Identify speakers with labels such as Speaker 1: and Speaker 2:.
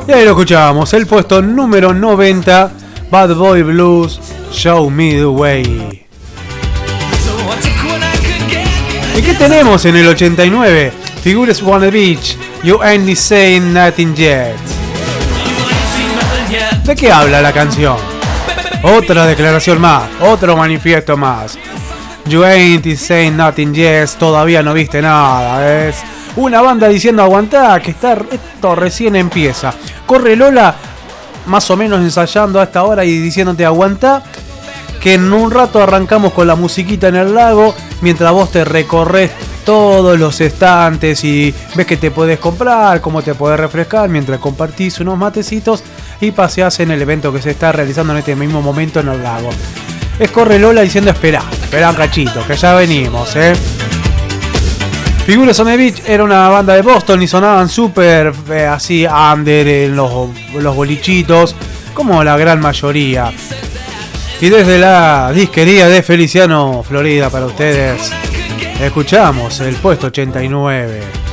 Speaker 1: Y ahí lo escuchábamos, el puesto número 90, Bad Boy Blues, Show Me The Way. ¿Y qué tenemos en el 89? Figures on the Beach, You Ain't Saying Nothing Yet. ¿De qué habla la canción? Otra declaración más, otro manifiesto más. You Ain't Saying Nothing Yet, todavía no viste nada, es una banda diciendo aguantá, que esto recién empieza. Corre Lola, más o menos ensayando a esta hora y diciéndote aguantá, que en un rato arrancamos con la musiquita en el lago, mientras vos te recorres todos los estantes y ves que te podés comprar, cómo te podés refrescar, mientras compartís unos matecitos y paseás en el evento que se está realizando en este mismo momento en el lago. Es Corre Lola diciendo esperá un cachito, que ya venimos, Figures on the Beach era una banda de Boston y sonaban súper así under en los bolichitos, como la gran mayoría. Y desde la disquería de Feliciano, Florida, para ustedes, escuchamos el puesto 89.